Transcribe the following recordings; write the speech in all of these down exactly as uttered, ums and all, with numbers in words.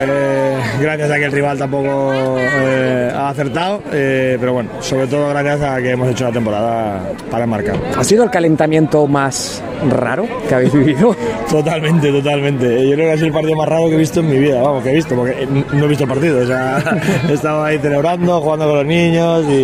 Eh, gracias a que el rival tampoco eh, ha acertado, eh, pero bueno, sobre todo gracias a que hemos hecho la temporada para marcar. ¿Ha sido el calentamiento más raro que habéis vivido? Totalmente, totalmente. Yo creo que ha sido el partido más raro que he visto en mi vida, vamos, que he visto, porque no he visto el partido, o sea, he estado ahí celebrando, jugando con los niños y,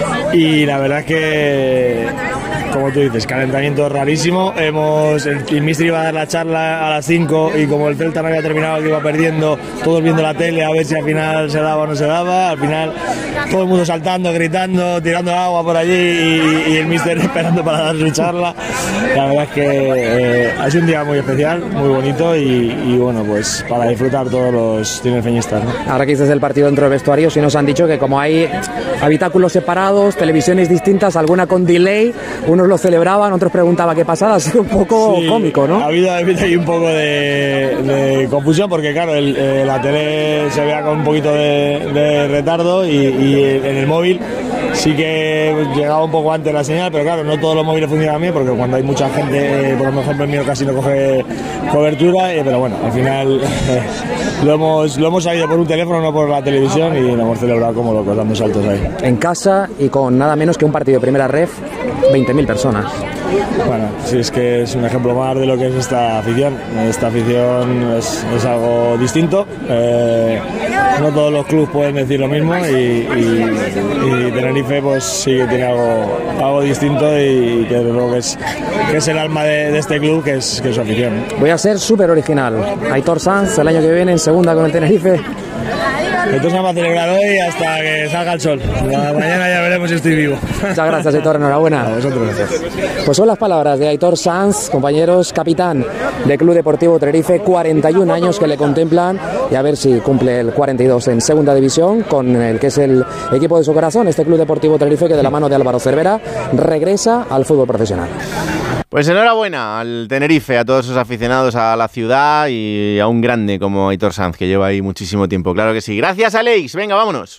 y la verdad es que, como tú dices, calentamiento rarísimo. Hemos, el, el míster iba a dar la charla a las cinco y como el Celta no había terminado, que iba perdiendo, todos viendo la tele a ver si al final se daba o no se daba, al final todo el mundo saltando, gritando, tirando agua por allí y, y el míster esperando para dar su charla. La verdad es que eh, ha sido un día muy especial, muy bonito y, y bueno, pues para disfrutar todos los tinerfeñistas, ¿no? Ahora que hiciste el partido dentro del vestuario, sí nos han dicho que como hay habitáculos separados, televisiones distintas, alguna con delay, unos lo celebraban, otros preguntaban qué pasaba, ha sido un poco sí, cómico, ¿no? Ha habido, ha habido ahí un poco de, de confusión porque claro, el, eh, la tele se veía con un poquito de, de retardo y, y en el móvil sí que llegaba un poco antes la señal, pero claro, no todos los móviles funcionan bien porque cuando hay mucha gente, por ejemplo el mío casi no coge cobertura, eh, pero bueno, al final eh, lo hemos lo hemos sabido por un teléfono, no por la televisión, y lo hemos celebrado como locos, dando saltos ahí. En casa y con nada menos que un partido de primera ref, veinte mil personas. Bueno, sí, es que es un ejemplo más de lo que es esta afición. Esta afición es, es algo distinto. Eh, no todos los clubes pueden decir lo mismo y, y, y Tenerife pues sí que tiene algo, algo distinto y que creo que es, que es el alma de, de este club, que es, que es su afición. Voy a ser súper original. Aitor Sanz, el año que viene en segunda con el Tenerife. Entonces vamos a celebrar hoy hasta que salga el sol. Mañana ya veremos si estoy vivo. Muchas gracias, Aitor, enhorabuena. A vosotros, gracias. Pues son las palabras de Aitor Sanz, compañeros, capitán del Club Deportivo Tenerife, cuarenta y un años que le contemplan, y a ver si cumple el cuarenta y dos en segunda división con el que es el equipo de su corazón, este Club Deportivo Tenerife, que de la mano de Álvaro Cervera regresa al fútbol profesional. Pues enhorabuena al Tenerife, a todos sus aficionados, a la ciudad y a un grande como Aitor Sanz, que lleva ahí muchísimo tiempo. Claro que sí. Gracias, Aleix. Venga, vámonos.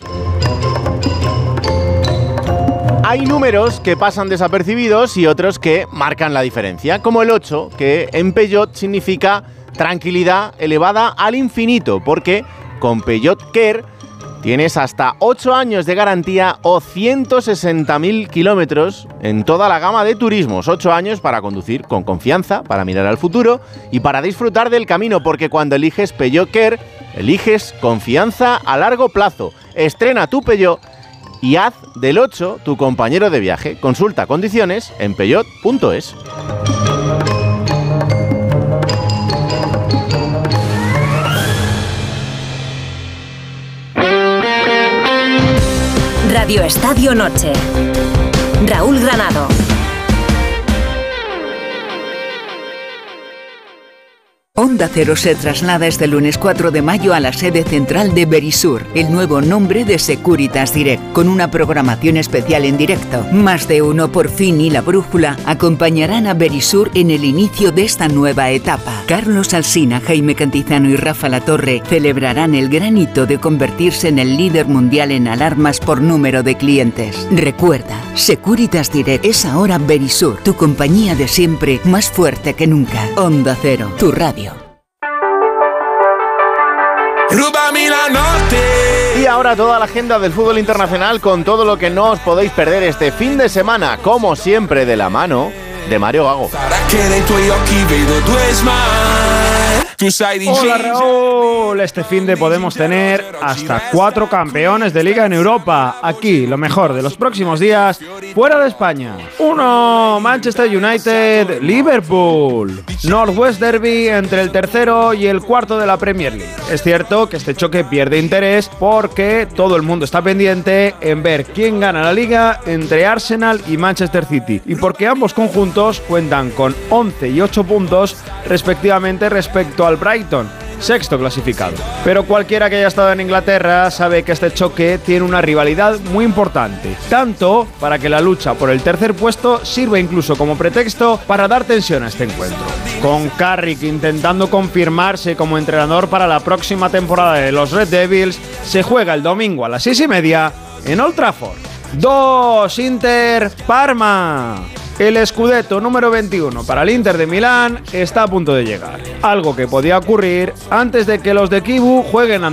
Hay números que pasan desapercibidos y otros que marcan la diferencia, como el ocho, que en Peugeot significa tranquilidad elevada al infinito, porque con Peugeot Care tienes hasta ocho años de garantía o ciento sesenta mil kilómetros en toda la gama de turismos. ocho años para conducir con confianza, para mirar al futuro y para disfrutar del camino, porque cuando eliges Peugeot Care, eliges confianza a largo plazo. Estrena tu Peugeot y haz del ocho tu compañero de viaje. Consulta condiciones en peugeot punto es. Radio Estadio Noche. Raúl Granado. Onda Cero se traslada este lunes cuatro de mayo a la sede central de Verisur, el nuevo nombre de Securitas Direct, con una programación especial en directo. Más de uno por fin y La Brújula acompañarán a Verisur en el inicio de esta nueva etapa. Carlos Alsina, Jaime Cantizano y Rafa Latorre celebrarán el gran hito de convertirse en el líder mundial en alarmas por número de clientes. Recuerda, Securitas Direct es ahora Verisur, tu compañía de siempre, más fuerte que nunca. Onda Cero, tu radio. Y ahora toda la agenda del fútbol internacional con todo lo que no os podéis perder este fin de semana, como siempre de la mano de Mario Gago. Hola Raúl, este fin de podemos tener hasta cuatro campeones de liga en Europa. Aquí lo mejor de los próximos días fuera de España. uno. Manchester United, Liverpool. Northwest Derby entre el tercero y el cuarto de la Premier League. Es cierto que este choque pierde interés porque todo el mundo está pendiente en ver quién gana la liga entre Arsenal y Manchester City, y porque ambos conjuntos cuentan con once y ocho puntos respectivamente respecto al Brighton, sexto clasificado. Pero cualquiera que haya estado en Inglaterra sabe que este choque tiene una rivalidad muy importante, tanto para que la lucha por el tercer puesto sirva incluso como pretexto para dar tensión a este encuentro. Con Carrick intentando confirmarse como entrenador para la próxima temporada de los Red Devils, se juega el domingo a las seis y media en Old Trafford. dos. Inter, Parma. El Scudetto número veintiuno para el Inter de Milán está a punto de llegar. Algo que podía ocurrir antes de que los de Kibu jueguen